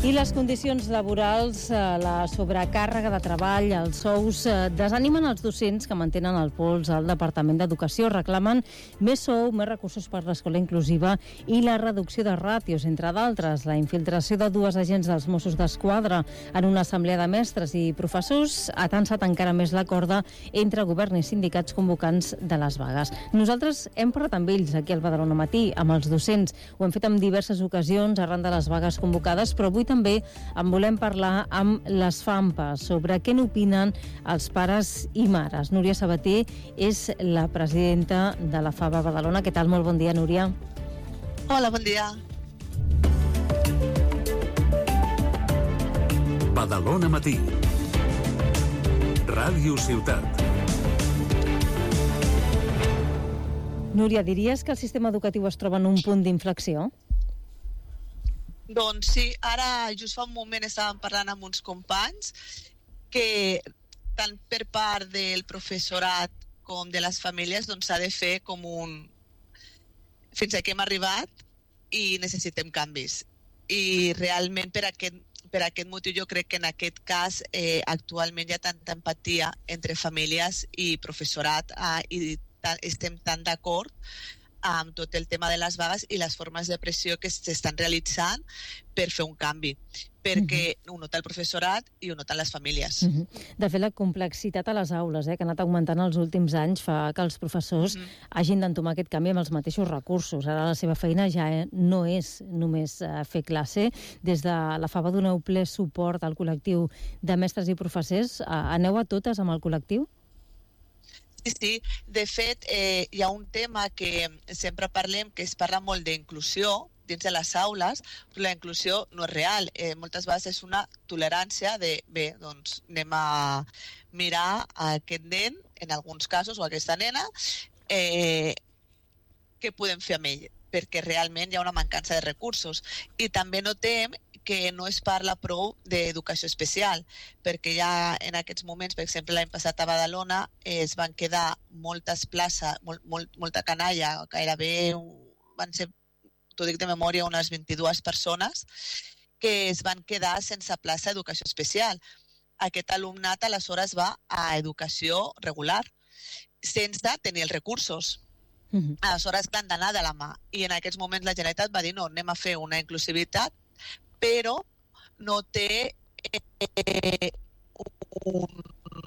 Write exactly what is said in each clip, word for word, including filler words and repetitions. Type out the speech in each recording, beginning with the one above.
I les condicions laborals, la sobrecàrrega de treball, els sous, desanimen els docents que mantenen el pols al Departament d'Educació. Reclamen més sou, més recursos per l'escola inclusiva i la reducció de ràtios, entre d'altres. La infiltració de dues agents dels Mossos d'Esquadra en una assemblea de mestres i professors ha tensat encara més la corda entre govern i sindicats convocants de les vagues. Nosaltres hem parlat amb ells aquí al Badalona Matí, amb els docents. Ho hem fet en diverses ocasions arran de les vagues convocades, però avui també en volem parlar amb les FAMPA sobre què n'opinen els pares i mares. Núria Sabater és la presidenta de la FABA Badalona. Què tal? Molt bon dia, Núria. Hola, bon dia. Badalona Matí. Ràdio Ciutat. Núria, diries que el sistema educatiu es troba en un punt d'inflexió? Doncs sí, ara just fa un moment estàvem parlant amb uns companys que tant per part del professorat com de les famílies doncs s'ha de fer com un fins aquí hem arribat i necessitem canvis. I realment per aquest, per aquest motiu jo crec que en aquest cas eh, actualment hi ha tanta empatia entre famílies i professorat eh, i ta, estem tan d'acord amb tot el tema de les vagues i les formes de pressió que s'estan realitzant per fer un canvi, perquè uh-huh. ho nota el professorat i ho noten les famílies. Uh-huh. De fet, la complexitat a les aules, eh, que ha anat augmentant els últims anys, fa que els professors uh-huh. hagin d'entomar aquest canvi amb els mateixos recursos. Ara la seva feina ja eh, no és només eh, fer classe. Des de la FABA doneu ple suport al col·lectiu de mestres i professors. Eh, aneu a totes amb el col·lectiu? Sí, sí. De fet, eh, hi ha un tema que sempre parlem, que es parla molt d'inclusió dins de les aules, però la inclusió no és real. Eh, moltes vegades és una tolerància de, bé, doncs anem a mirar a aquest nen, en alguns casos, o aquesta nena, eh, què podem fer amb ell, perquè realment hi ha una mancança de recursos. I també notem que no es parla prou d'educació especial, perquè ja en aquests moments, per exemple, l'any passat a Badalona es van quedar moltes places, molt, molt, molta canalla, gairebé van ser, t'ho dic de memòria, unes vint-i-dues persones que es van quedar sense plaça d'educació especial. Aquest alumnat aleshores va a educació regular, sense tenir els recursos. Mm-hmm. Aleshores han d'anar de la mà. I en aquests moments la Generalitat va dir no, anem a fer una inclusivitat, però no té eh, un,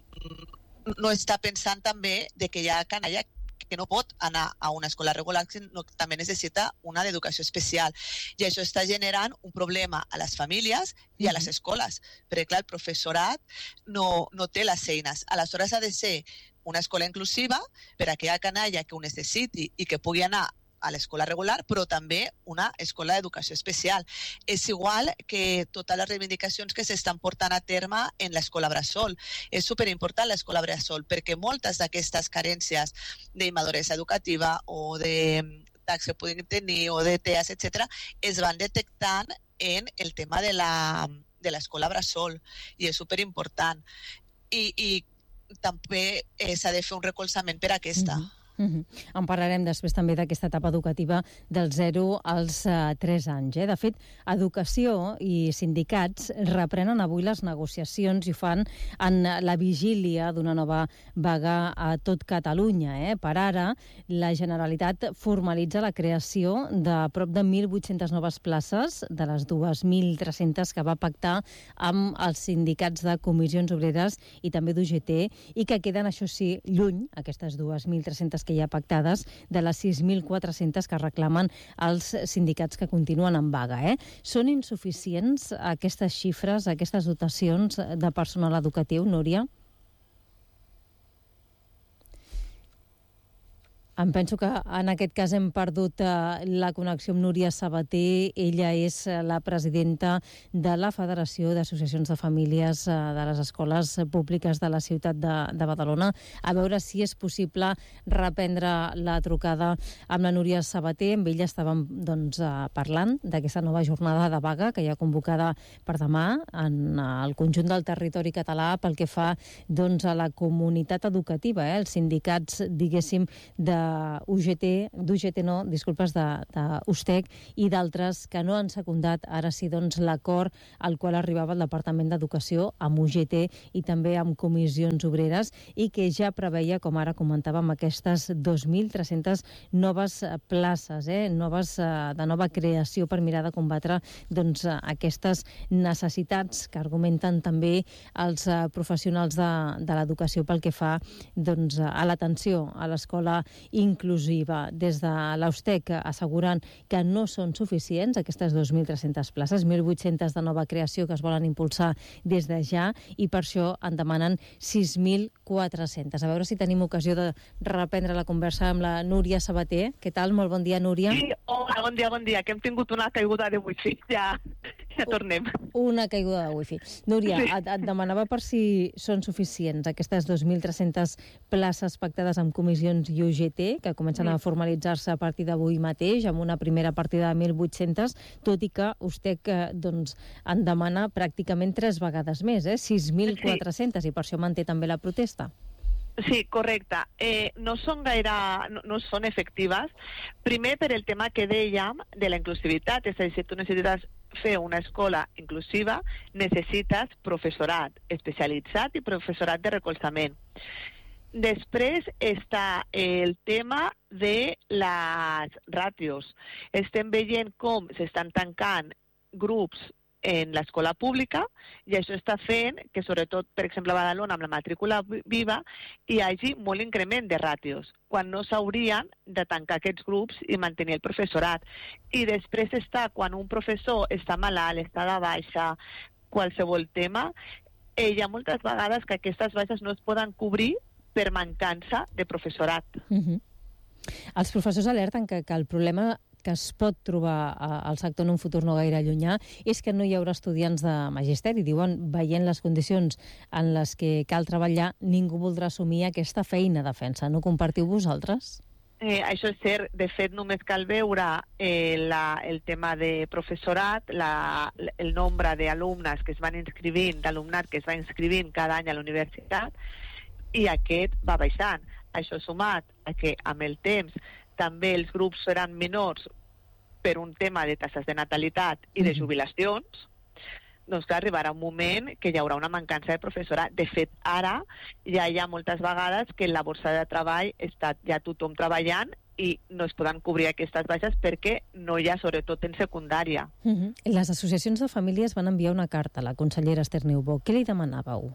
no està pensant també de que hi ha canalla que no pot anar a una escola regular, sinó que també necessita una d'educació especial. I això està generant un problema a les famílies i a les escoles, perquè clar, el professorat no, no té les eines. Aleshores ha de ser una escola inclusiva per a aquella canalla que ho necessiti i que pugui anar a l'escola regular, però també una escola d'educació especial. És igual que totes les reivindicacions que s'estan portant a terme en l'escola bressol. És superimportant l'escola bressol, perquè moltes d'aquestes carències d'immaduresa educativa o de taxa que puguin tenir o de T E A S, etcètera, es van detectant en el tema de la de l'escola bressol, i és superimportant. I, i també eh, s'ha de fer un recolzament per a aquesta. Mm-hmm. Uh-huh. En parlarem després també d'aquesta etapa educativa del zero als uh, tres anys. Eh? De fet, Educació i sindicats reprenen avui les negociacions i ho fan en la vigília d'una nova vaga a tot Catalunya. Eh? Per ara, la Generalitat formalitza la creació de prop de mil vuit-centes noves places de les dos mil tres-centes que va pactar amb els sindicats de comissions obreres i també d'U G T, i que queden, això sí, lluny, aquestes dos mil tres-centes que hi ha pactades, de les sis mil quatre-centes que reclamen els sindicats que continuen en vaga. Eh? Són insuficients aquestes xifres, aquestes dotacions de personal educatiu, Núria? Em penso que en aquest cas hem perdut uh, la connexió amb Núria Sabater. Ella és uh, la presidenta de la Federació d'Associacions de Famílies uh, de les Escoles Públiques de la ciutat de, de Badalona. A veure si és possible reprendre la trucada amb la Núria Sabater. Amb ella estàvem doncs, uh, parlant d'aquesta nova jornada de vaga que hi ha convocada per demà en uh, el conjunt del territori català pel que fa doncs, a la comunitat educativa, eh? Els sindicats, diguéssim, de d'U G T, d'U G T no, disculpes, d'U S T E C i d'altres que no han secundat ara sí doncs, l'acord al qual arribava el Departament d'Educació amb U G T i també amb comissions obreres i que ja preveia, com ara comentàvem, aquestes dos mil tres-centes noves places, eh, noves, de nova creació per mirar de combatre doncs, aquestes necessitats que argumenten també els professionals de, de l'educació pel que fa doncs, a l'atenció a l'escola inclusiva. Des de l'U S T E C asseguren que no són suficients aquestes dos mil tres-centes places, mil vuit-centes de nova creació que es volen impulsar des de ja i per això en demanen sis mil quatre-centes. A veure si tenim ocasió de reprendre la conversa amb la Núria Sabater. Què tal? Molt bon dia, Núria. Sí, hola, bon dia, bon dia, que hem tingut una caiguda de wifi. Ja, ja tornem. Una caiguda de wifi. Núria, Sí. et, et demanava per si són suficients aquestes dos mil tres-centes places pactades amb comissions i U G T, que comencen a formalitzar-se a partir d'avui mateix, amb una primera partida de mil vuit-centes, tot i que U S T E C doncs, en demana pràcticament tres vegades més, eh? sis mil quatre-centes, i per això manté també la protesta. Sí, correcte. Eh, no són gaire, no, no són efectives. Primer, per el tema que dèiem de la inclusivitat, és a dir, si tu necessites fer una escola inclusiva, necessites professorat especialitzat i professorat de recolzament. Després està el tema de les ràtios. Estem veient com s'estan tancant grups en l'escola pública i això està fent que, sobretot, per exemple, a Badalona, amb la matrícula viva, hi hagi molt increment de ràtios, quan no s'haurien de tancar aquests grups i mantenir el professorat. I després està quan un professor està malalt, està de baixa, qualsevol tema, eh, hi ha moltes vegades que aquestes baixes no es poden cobrir per mancança de professorat. Uh-huh. Els professors alerten que, que el problema que es pot trobar al sector en un futur no gaire llunyà és que no hi haurà estudiants de magisteri. Diuen, veient les condicions en les que cal treballar, ningú voldrà assumir aquesta feina de defensa. No compartiu vosaltres? Eh, això és cert. De fet, només cal veure eh, la, el tema de professorat, la, el nombre d'alumnes que es van inscrivint, d'alumnat que es va inscrivint cada any a la universitat, i aquest va baixant. Això sumat a que amb el temps també els grups seran menors per un tema de taxes de natalitat i de jubilacions, doncs que arribarà un moment que hi haurà una mancança de professorat. De fet, ara ja hi ha moltes vegades que en la borsa de treball està ja tothom treballant i no es poden cobrir aquestes baixes perquè no hi ha, sobretot en secundària. Uh-huh. Les associacions de famílies van enviar una carta a la consellera Esther Niubó. Què li demanàveu?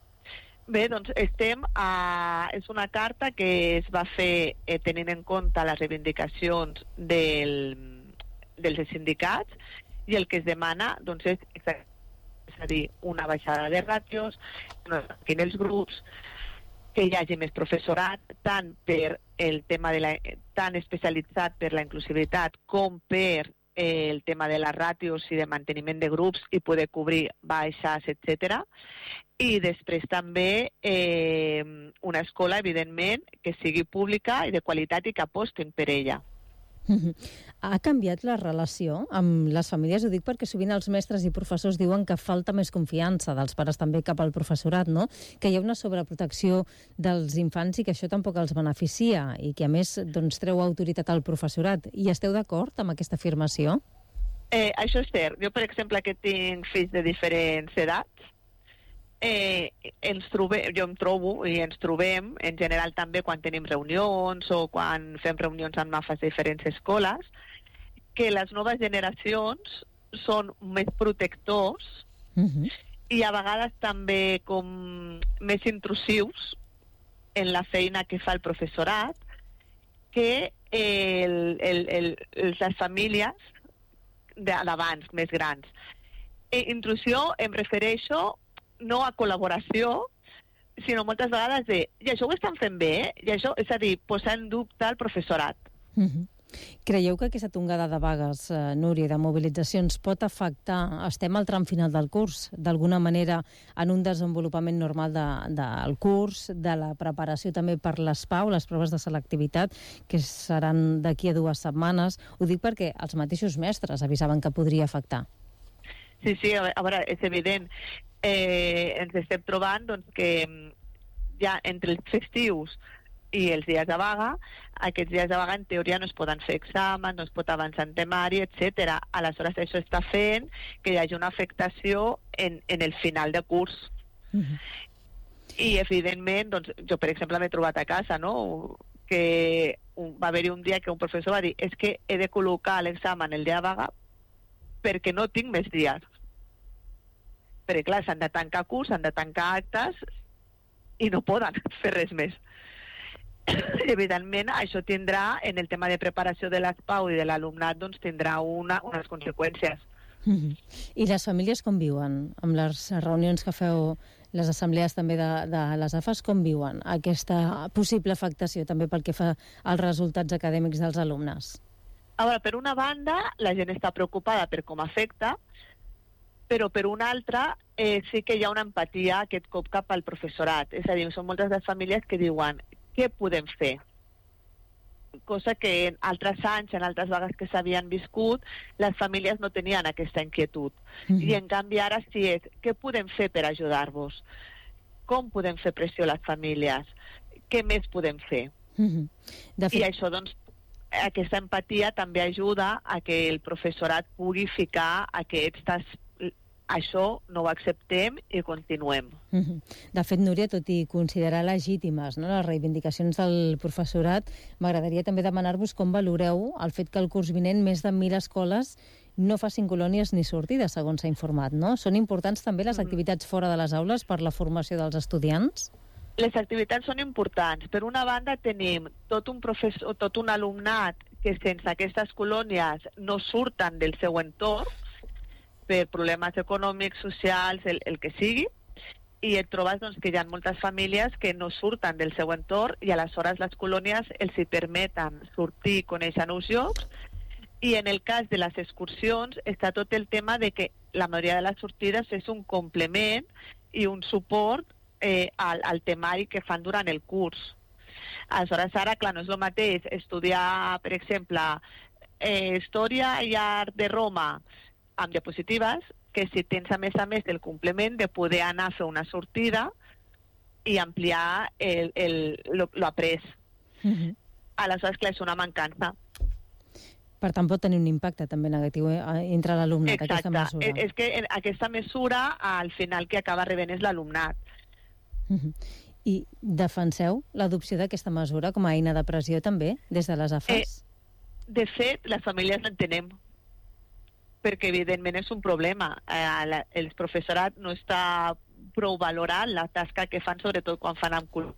Bé, doncs estem a... és una carta que es va fer eh, tenint en compte les reivindicacions del, dels sindicats i el que es demana doncs, és, és a dir, una baixada de ràtios, no es tanquin els grups, que hi hagi més professorat, tant per el tema de la, tan especialitzat per la inclusivitat com per el tema de les ràtios i de manteniment de grups i poder cobrir baixes, etcètera. I després també eh, una escola, evidentment, que sigui pública i de qualitat i que apostin per ella. Ha canviat la relació amb les famílies? Ho dic perquè sovint els mestres i professors diuen que falta més confiança dels pares també cap al professorat, no? Que hi ha una sobreprotecció dels infants i que això tampoc els beneficia i que, a més, doncs, treu autoritat al professorat. I esteu d'acord amb aquesta afirmació? Eh, això és cert. Jo, per exemple, que tinc fills de diferents edats, Eh, ens trobem, jo em trobo i ens trobem en general també quan tenim reunions o quan fem reunions amb mafes de diferents escoles, que les noves generacions són més protectors uh-huh. i a vegades també com més intrusius en la feina que fa el professorat que el, el, el, les famílies d'abans, més grans. E, intrusió em refereixo no a col·laboració, sinó moltes vegades de, i això ho estan fent bé, i això, és a dir, posar en dubte el professorat. Uh-huh. Creieu que aquesta tongada de vagues, eh, Núria, de mobilitzacions, pot afectar, estem al tram final del curs, d'alguna manera en un desenvolupament normal de, del curs, de la preparació també per les P A U, les proves de selectivitat, que seran d'aquí a dues setmanes? Ho dic perquè els mateixos mestres avisaven que podria afectar. Sí, sí, a veure, és evident. Eh, ens estem trobant doncs, que ja entre els festius I els dies de vaga, aquests dies de vaga en teoria no es poden fer exàmens, no es pot avançar en temari, etcètera. Aleshores això està fent que hi hagi una afectació en, en el final de curs. Uh-huh. I evidentment, doncs, jo per exemple m'he trobat a casa, no?, que un, va haver-hi un dia que un professor va dir és que he de col·locar l'examen el dia de vaga perquè no tinc més dies. Perquè clar, s'han de tancar curs, s'han de tancar actes i no poden fer res més. Evidentment, això tindrà, en el tema de preparació de l'S P A U i de l'alumnat, doncs tindrà una, unes conseqüències. Mm-hmm. I les famílies com viuen? Amb les reunions que feu, les assemblees també de, de les A F As, com viuen aquesta possible afectació també pel que fa als resultats acadèmics dels alumnes? A veure, per una banda, la gent està preocupada per com afecta, però per una altra eh, sí que hi ha una empatia aquest cop cap al professorat. És a dir, són moltes les famílies que diuen què podem fer? Cosa que en altres anys, en altres vagues que s'havien viscut, les famílies no tenien aquesta inquietud. Mm-hmm. I en canvi ara sí és, què podem fer per ajudar-vos? Com podem fer pressió a les famílies? Què més podem fer? Mm-hmm. De fet... I això, doncs, aquesta empatia també ajuda a que el professorat pugui ficar aquestes... això no ho acceptem i continuem. De fet, Núria, tot i considerar legítimes, no?, les reivindicacions del professorat, m'agradaria també demanar-vos com valoreu el fet que el curs vinent més de mil escoles no facin colònies ni sortides, segons s'ha informat, no? Són importants també les activitats fora de les aules per la formació dels estudiants? Les activitats són importants. Per una banda, tenim tot un professor, tot un alumnat que sense aquestes colònies no surten del seu entorn, per problemes econòmics, socials, el, el que sigui, i et trobes doncs, que hi ha moltes famílies que no surten del seu entorn i aleshores les colònies els hi permeten sortir, conèixer nous llocs, i en el cas de les excursions està tot el tema de que la majoria de les sortides és un complement i un suport eh, al, al temari que fan durant el curs. Aleshores, ara, clar, no és el mateix estudiar, per exemple, eh, història i art de Roma, amb diapositives, que si tens a més a més el complement de poder anar a fer una sortida i ampliar l'après. Mm-hmm. Aleshores, clar, és una mancança. Per tant, pot tenir un impacte també negatiu eh, entre l'alumnat, aquesta mesura. Exacte. És que aquesta mesura, al final, que acaba rebent és l'alumnat. Mm-hmm. I defenseu l'adopció d'aquesta mesura com a eina de pressió també, des de les A F As? Eh, de fet, les famílies l'entenem, perquè evidentment és un problema. Eh, el professorat no està prou valorant la tasca que fan, sobretot quan fan amb cul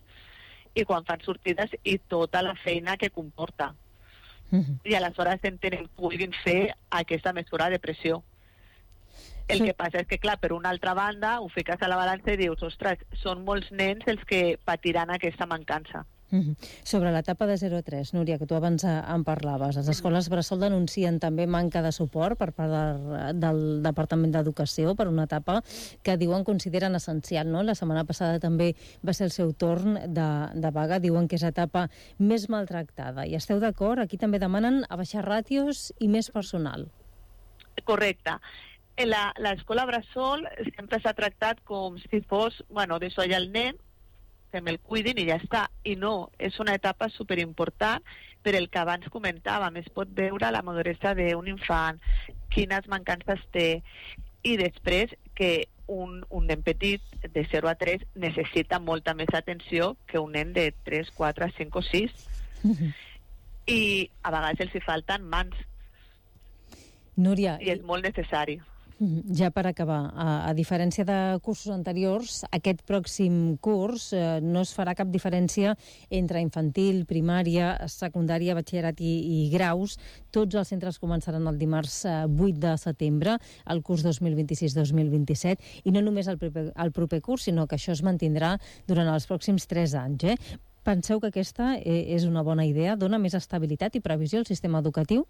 i quan fan sortides i tota la feina que comporta. Mm-hmm. I aleshores entenem que puguin fer aquesta mesura de pressió. El sí. que passa és que, clar, per una altra banda, ho fiques a la balança i dius, ostres, són molts nens els que patiran aquesta mancança. Mm-hmm. Sobre l'etapa de zero a tres, Núria, que tu abans en parlaves, les escoles bressol denuncien també manca de suport per part de, del Departament d'Educació per una etapa que diuen consideren essencial, no? La setmana passada també va ser el seu torn de, de vaga, diuen que és etapa més maltractada. I esteu d'acord? Aquí també demanen abaixar ràtios i més personal. Correcte. L'escola bressol sempre s'ha tractat com si fos, bueno, d'això hi ha el nen, que me'l cuidin i ja està. I no, és una etapa superimportant per el que abans comentàvem. Es pot veure la maduresa d'un infant, quines mancances té, i després que un, un nen petit de zero a tres necessita molta més atenció que un nen de tres, quatre, cinc o sis. Mm-hmm. I a vegades els hi falten mans. Núria, I és molt necessari. Ja per acabar, a, a diferència de cursos anteriors, aquest pròxim curs eh, no es farà cap diferència entre infantil, primària, secundària, batxillerat i, i graus. Tots els centres començaran el dimarts eh, vuit de setembre, el curs dos mil vint-i-sis dos mil vint-i-set, i no només el proper, el proper curs, sinó que això es mantindrà durant els pròxims tres anys. Eh? Penseu que aquesta eh, és una bona idea? Dona més estabilitat i previsió al sistema educatiu?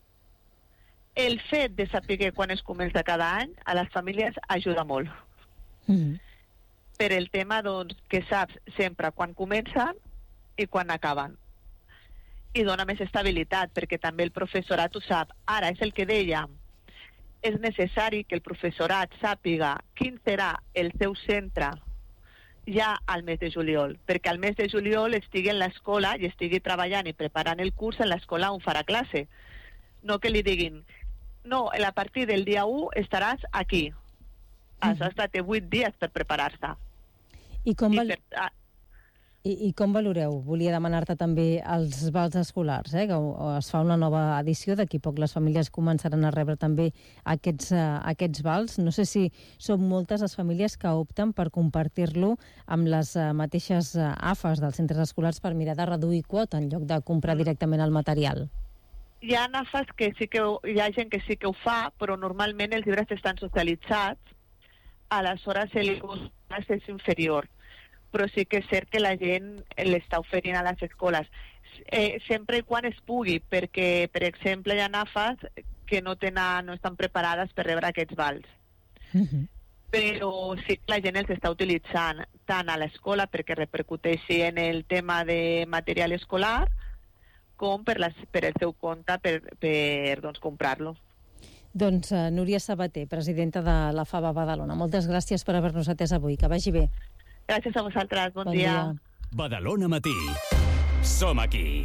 El fet de saber quan es comença cada any a les famílies ajuda molt. Mm-hmm. Per el tema doncs, que saps sempre quan comencen i quan acaben. I dona més estabilitat, perquè també el professorat ho sap. Ara, és el que dèiem, és necessari que el professorat sàpiga quin serà el seu centre ja al mes de juliol, perquè al mes de juliol estigui en l'escola i estigui treballant i preparant el curs en l'escola on farà classe. No que li diguin, no, a partir del dia u estaràs aquí. Has estat vuit dies per preparar-se. I com, val... I, per... I, I com valoreu? Volia demanar-te també els vals escolars, eh? que es fa una nova edició, d'aquí poc les famílies començaran a rebre també aquests, uh, aquests vals. No sé si són moltes les famílies que opten per compartir-lo amb les uh, mateixes uh, A F As dels centres escolars per mirar de reduir quota en lloc de comprar directament el material. Hi ha A F As que sí que ho, hi ha gent que sí que ho fa, però normalment els llibres estan socialitzats, aleshores el cost és inferior. Però sí que és cert que la gent l'està oferint a les escoles. Eh, sempre i quan es pugui, perquè, per exemple, hi ha A F As que no, tenen, no estan preparades per rebre aquests vals. Uh-huh. Però sí que la gent els està utilitzant tant a l'escola perquè repercuteixi en el tema de material escolar com per, les, per el seu compte per, per doncs, comprar-lo. Doncs uh, Núria Sabater, presidenta de la Faba Badalona. Moltes gràcies per haver-nos atès avui. Que vagi bé. Gràcies a vosaltres. Bon, bon dia. dia. Badalona Matí. Som aquí.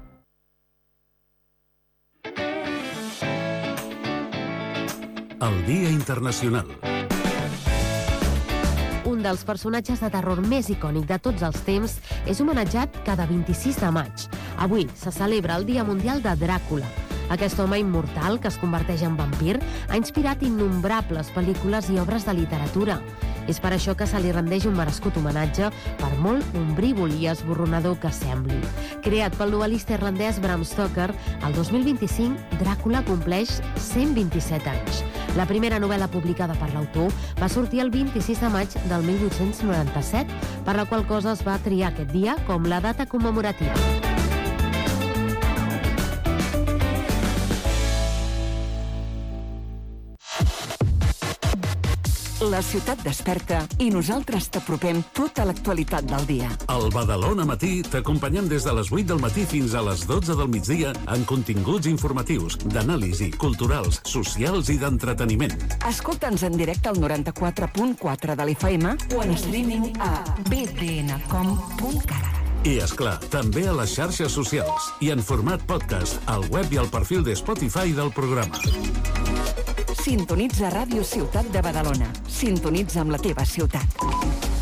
El Dia Internacional. Un dels personatges de terror més icònic de tots els temps és homenatjat cada vint-i-sis de maig. Avui se celebra el Dia Mundial de Dràcula. Aquest home immortal, que es converteix en vampir, ha inspirat innombrables pel·lícules i obres de literatura. És per això que se li rendeix un merescut homenatge, per molt ombrívol i esborronador que sembli. Creat pel novel·lista irlandès Bram Stoker, el dos mil vint-i-cinc, Dràcula compleix cent vint-i-set anys. La primera novel·la publicada per l'autor va sortir el vint-i-sis de maig del mil vuit-cents noranta-set, per la qual cosa es va triar aquest dia com la data commemorativa. La ciutat desperta i nosaltres t'apropem tota l'actualitat del dia. El Badalona Matí t'acompanyem des de les vuit del matí fins a les dotze del migdia en continguts informatius, d'anàlisi, culturals, socials i d'entreteniment. Escolta'ns en directe al noranta-quatre punt quatre de l'F M o en streaming a b d n com punt cat. I, esclar, també a les xarxes socials i en format podcast, al web i al perfil de Spotify del programa. Sintonitza Ràdio Ciutat de Badalona. Sintonitza amb la teva ciutat.